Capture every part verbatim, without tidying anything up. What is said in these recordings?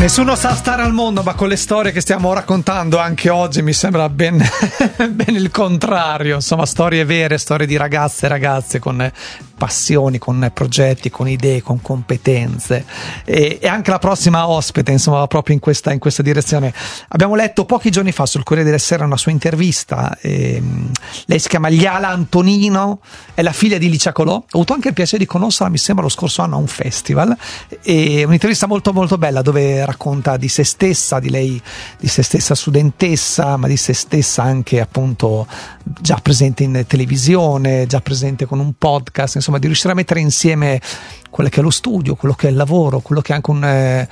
Nessuno sa stare al mondo, ma con le storie che stiamo raccontando anche oggi mi sembra ben, ben il contrario. Insomma, storie vere, storie di ragazze e ragazze con passioni, con progetti, con idee, con competenze. E, e anche la prossima ospite, insomma, va proprio in questa, in questa direzione. Abbiamo letto pochi giorni fa sul Corriere della Sera una sua intervista. E, lei si chiama Liala Antonino, è la figlia di Licia Colò. Ho avuto anche il piacere di conoscerla, mi sembra, lo scorso anno a un festival. E un'intervista molto molto bella dove racconta di se stessa, di lei, di se stessa studentessa, ma di se stessa anche appunto già presente in televisione, già presente con un podcast, insomma di riuscire a mettere insieme quello che è lo studio, quello che è il lavoro, quello che è anche un, eh,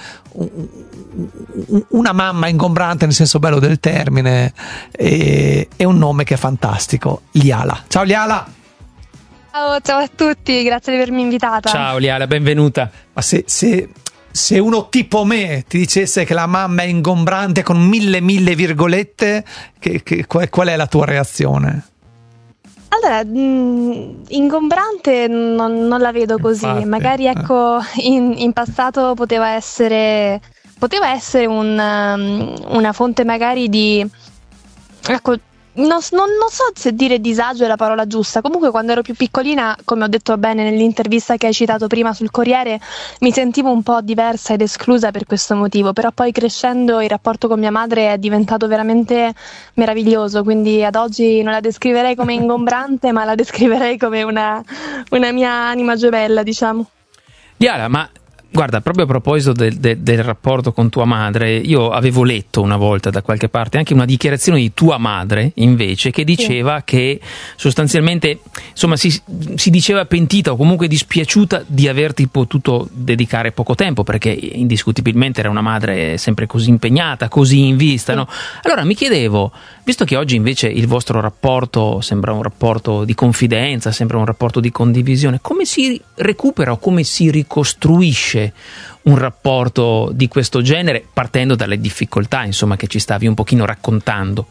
un, una mamma ingombrante nel senso bello del termine, e, e un nome che è fantastico, Liala. Ciao Liala! Ciao, ciao a tutti, grazie di avermi invitata. Ciao Liala, benvenuta. Ma se... se Se uno tipo me ti dicesse che la mamma è ingombrante con mille mille virgolette, che, che, qual è la tua reazione? Allora, mh, ingombrante non, non la vedo così. Infatti, magari ecco, in, in passato poteva essere poteva essere un, um, una fonte magari di, ecco, Non, non, non so se dire disagio è la parola giusta. Comunque quando ero più piccolina, come ho detto bene nell'intervista che hai citato prima sul Corriere, mi sentivo un po' diversa ed esclusa per questo motivo, però poi crescendo il rapporto con mia madre è diventato veramente meraviglioso, quindi ad oggi non la descriverei come ingombrante, ma la descriverei come una, una mia anima gemella, diciamo. Liala, ma guarda, proprio a proposito del, del, del rapporto con tua madre, io avevo letto una volta da qualche parte anche una dichiarazione di tua madre, invece, che diceva sì. che sostanzialmente, insomma, si, si diceva pentita o comunque dispiaciuta di averti potuto dedicare poco tempo, perché indiscutibilmente era una madre sempre così impegnata, così in vista, sì. no? Allora mi chiedevo, visto che oggi invece il vostro rapporto sembra un rapporto di confidenza, sembra un rapporto di condivisione, come si recupera o come si ricostruisce un rapporto di questo genere, partendo dalle difficoltà, insomma, che ci stavi un pochino raccontando?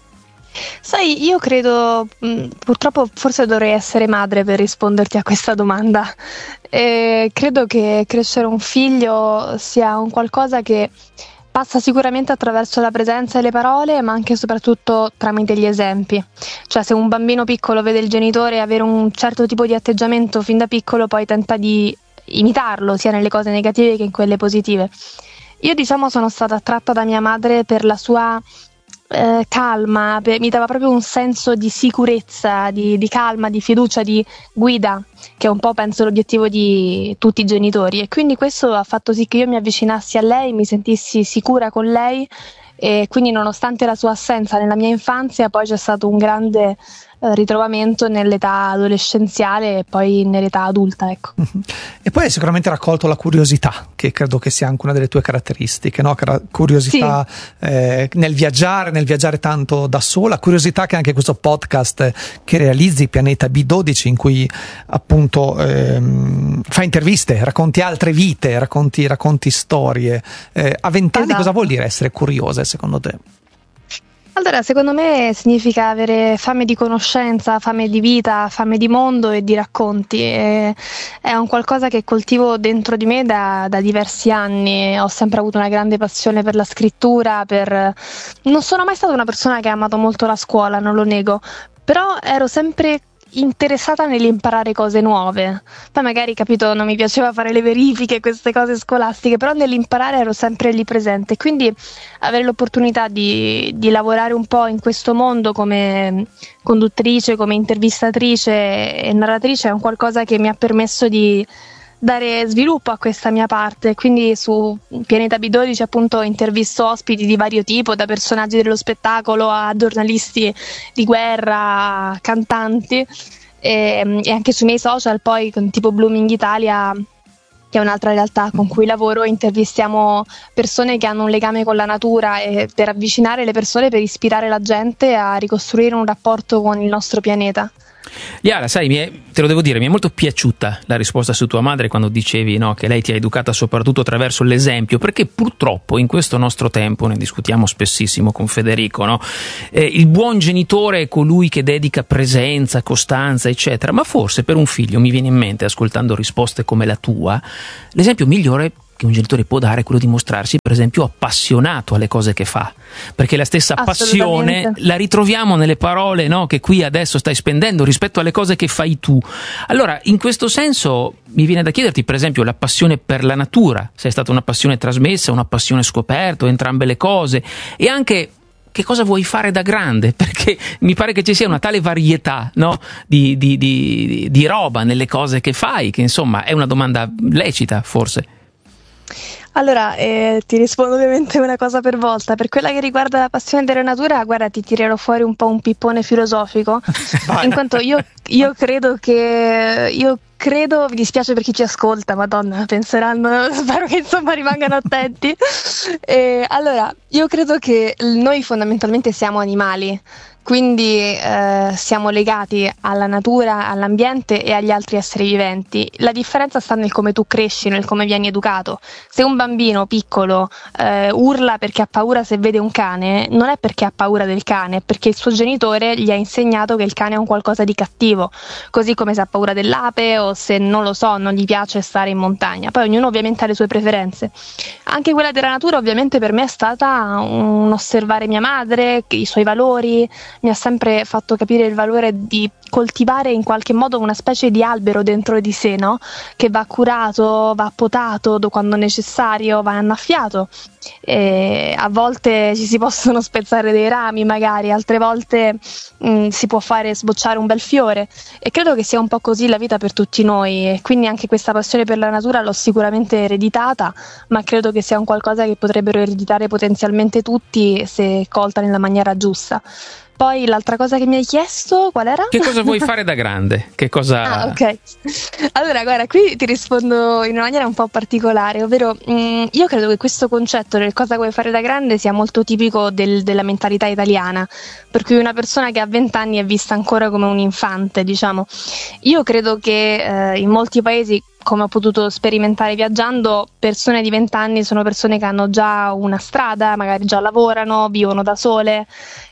Sai, io credo, mh, purtroppo forse dovrei essere madre per risponderti a questa domanda. E credo che crescere un figlio sia un qualcosa che passa sicuramente attraverso la presenza e le parole, ma anche e soprattutto tramite gli esempi. Cioè, se un bambino piccolo vede il genitore avere un certo tipo di atteggiamento fin da piccolo, poi tenta di imitarlo sia nelle cose negative che in quelle positive. Io, diciamo, sono stata attratta da mia madre per la sua eh, calma, per, mi dava proprio un senso di sicurezza, di, di calma, di fiducia, di guida, che è un po', penso, l'obiettivo di tutti i genitori, e quindi questo ha fatto sì che io mi avvicinassi a lei, mi sentissi sicura con lei, e quindi nonostante la sua assenza nella mia infanzia poi c'è stato un grande eh, ritrovamento nell'età adolescenziale e poi nell'età adulta, ecco. Mm-hmm. E poi hai sicuramente raccolto la curiosità, che credo che sia anche una delle tue caratteristiche, no? Curiosità sì. eh, nel viaggiare, nel viaggiare tanto da sola, curiosità che anche questo podcast che realizzi, Pianeta B dodici, in cui appunto ehm, fai interviste, racconti altre vite, racconti, racconti storie. Eh, a vent'anni esatto. Cosa vuol dire essere curiosa secondo te? Allora, secondo me significa avere fame di conoscenza, fame di vita, fame di mondo e di racconti. E è un qualcosa che coltivo dentro di me da, da diversi anni. Ho sempre avuto una grande passione per la scrittura, per... non sono mai stata una persona che ha amato molto la scuola, non lo nego, però ero sempre interessata nell'imparare cose nuove. Poi magari, capito, non mi piaceva fare le verifiche, queste cose scolastiche, però nell'imparare ero sempre lì presente, quindi avere l'opportunità di, di lavorare un po' in questo mondo come conduttrice, come intervistatrice e narratrice è un qualcosa che mi ha permesso di dare sviluppo a questa mia parte. Quindi su Pianeta B dodici appunto intervisto ospiti di vario tipo, da personaggi dello spettacolo a giornalisti di guerra, a cantanti, e, e anche sui miei social poi con tipo Blooming Italia, che è un'altra realtà con cui lavoro, intervistiamo persone che hanno un legame con la natura, e per avvicinare le persone, per ispirare la gente a ricostruire un rapporto con il nostro pianeta. Liala, sai, mi è, te lo devo dire, mi è molto piaciuta la risposta su tua madre quando dicevi, no, che lei ti ha educata soprattutto attraverso l'esempio, perché purtroppo in questo nostro tempo, ne discutiamo spessissimo con Federico, no, eh, il buon genitore è colui che dedica presenza, costanza, eccetera, ma forse per un figlio, mi viene in mente, ascoltando risposte come la tua, l'esempio migliore che un genitore può dare è quello di mostrarsi, per esempio, appassionato alle cose che fa, perché la stessa passione la ritroviamo nelle parole, no, che qui adesso stai spendendo rispetto alle cose che fai tu. Allora, in questo senso mi viene da chiederti, per esempio, la passione per la natura, se è stata una passione trasmessa, una passione scoperta, entrambe le cose, e anche che cosa vuoi fare da grande, perché mi pare che ci sia una tale varietà, no, di, di, di, di roba nelle cose che fai, che insomma è una domanda lecita forse. Allora, eh, ti rispondo ovviamente una cosa per volta. Per quella che riguarda la passione della natura, guarda, ti tirerò fuori un po' un pippone filosofico, in quanto io, io credo che io credo, mi dispiace per chi ci ascolta, madonna, penseranno, spero che insomma rimangano attenti. Eh, allora, io credo che noi fondamentalmente siamo animali, quindi eh, siamo legati alla natura, all'ambiente e agli altri esseri viventi. La differenza sta nel come tu cresci, nel come vieni educato. Se un bambino piccolo eh, urla perché ha paura se vede un cane, non è perché ha paura del cane, è perché il suo genitore gli ha insegnato che il cane è un qualcosa di cattivo, così come se ha paura dell'ape o se, non lo so, non gli piace stare in montagna. Poi ognuno ovviamente ha le sue preferenze. Anche quella della natura ovviamente per me è stata un osservare mia madre, i suoi valori. Mi ha sempre fatto capire il valore di coltivare in qualche modo una specie di albero dentro di sé, no? Che va curato, va potato quando necessario, va annaffiato. E a volte ci si possono spezzare dei rami magari, altre volte mh, si può fare sbocciare un bel fiore, e credo che sia un po' così la vita per tutti noi, e quindi anche questa passione per la natura l'ho sicuramente ereditata, ma credo che sia un qualcosa che potrebbero ereditare potenzialmente tutti se colta nella maniera giusta. Poi l'altra cosa che mi hai chiesto, qual era? Che cosa vuoi fare da grande? Che cosa... Ah, ok. Allora, guarda, qui ti rispondo in una maniera un po' particolare, ovvero mh, io credo che questo concetto del cosa vuoi fare da grande sia molto tipico del, della mentalità italiana, per cui una persona che ha vent'anni è vista ancora come un infante, diciamo. Io credo che eh, in molti paesi, come ho potuto sperimentare viaggiando, persone di vent'anni sono persone che hanno già una strada, magari già lavorano, vivono da sole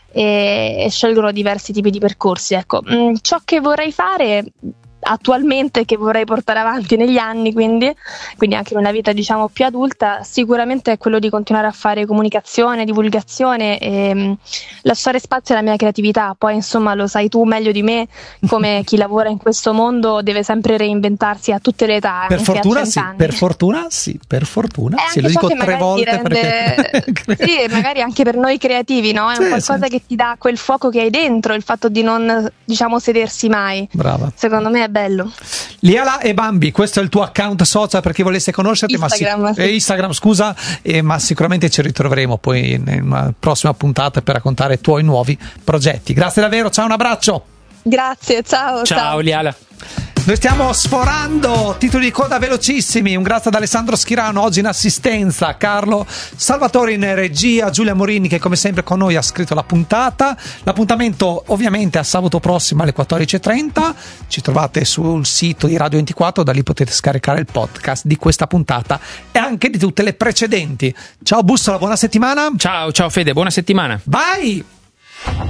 e, e scelgono diversi tipi di percorsi. Ecco, mm, ciò che vorrei fare attualmente, che vorrei portare avanti negli anni, quindi, quindi anche in una vita diciamo più adulta, sicuramente è quello di continuare a fare comunicazione, divulgazione e mh, lasciare spazio alla mia creatività. Poi insomma lo sai tu meglio di me, come chi lavora in questo mondo deve sempre reinventarsi a tutte le età. Per fortuna sì, per fortuna sì, per fortuna sì, lo dico tre volte rende... perché... sì, magari anche per noi creativi, no? È sì, un qualcosa sì. che ti dà quel fuoco che hai dentro, il fatto di non, diciamo, sedersi mai. Brava. Secondo me è bello. Liala e Bambi, questo è il tuo account social per chi volesse conoscerti. Instagram, ma si... sì. Instagram scusa, eh, ma sicuramente ci ritroveremo poi in una prossima puntata per raccontare i tuoi nuovi progetti. Grazie davvero, ciao, un abbraccio. Grazie, ciao. Ciao, ciao. Liala. Noi stiamo sforando titoli di coda velocissimi. Un grazie ad Alessandro Schirano oggi in assistenza, Carlo Salvatore in regia, Giulia Morini che come sempre con noi ha scritto la puntata. L'appuntamento ovviamente a sabato prossimo alle quattordici e trenta. Ci trovate sul sito di Radio ventiquattro, da lì potete scaricare il podcast di questa puntata e anche di tutte le precedenti. Ciao Bussola, buona settimana. Ciao, ciao Fede, buona settimana. Vai!